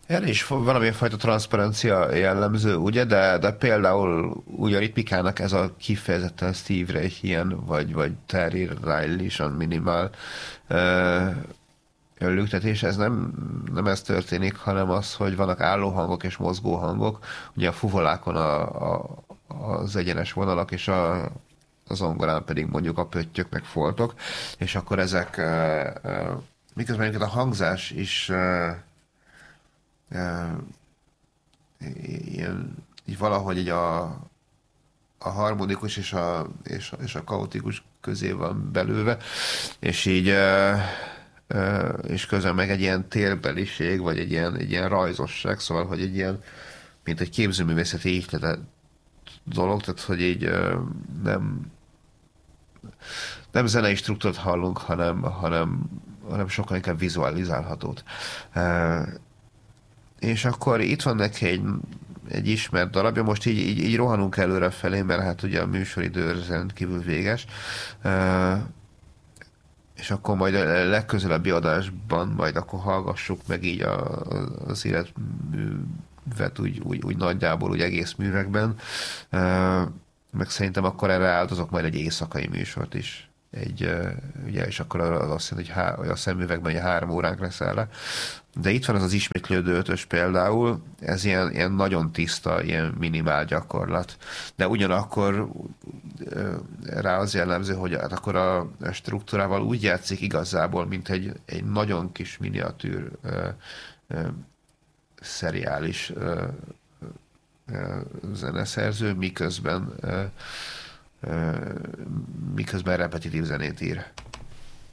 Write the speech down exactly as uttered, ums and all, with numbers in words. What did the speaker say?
Erre is valamilyen fajta transzparencia jellemző, ugye, de, de például ugye a ritmikának ez a kifejezetten Steve Reich ilyen, vagy, vagy Terry Riley-san minimál uh, lüktetés, ez nem, nem ez történik, hanem az, hogy vannak álló hangok és mozgó hangok, ugye a fuvolákon a, a, az egyenes vonalak, és a, az zongorán pedig mondjuk a pöttyök meg foltok, és akkor ezek uh, uh, miközben egyébként a hangzás is uh, uh, ilyen, így valahogy így a, a harmonikus és a, és, a, és a kaotikus közé van belőve, és így uh, uh, és közben meg egy ilyen térbeliség, vagy egy ilyen, egy ilyen rajzosság, szóval, hogy egy ilyen, mint egy képzőművészeti ihletett dolog, tehát, hogy így uh, nem nem zenei struktúrát hallunk, hanem, hanem, hanem sokkal inkább vizualizálhatót. Uh, és akkor itt van neki egy, egy ismert darabja, most így, így, így rohanunk előre felé, mert hát ugye a műsoridő rendkívül véges, uh, és akkor majd a legközelebbi adásban majd akkor hallgassuk meg így a, az életművet úgy, úgy, úgy nagyjából, úgy egész művekben, uh, meg szerintem akkor erre áldozok majd egy éjszakai műsort is. Egy, uh, ugye, és akkor az azt jelenti, hogy, há, hogy a szemüvegben egy három óránk lesz erre. De itt van az az ismétlődő ötös például, ez ilyen, ilyen nagyon tiszta, ilyen minimál gyakorlat. De ugyanakkor uh, rá az jellemző, hogy hát akkor a struktúrával úgy játszik igazából, mint egy, egy nagyon kis miniatűr uh, uh, szeriális uh, uh, zeneszerző, miközben uh, miközben repetitív zenét ír.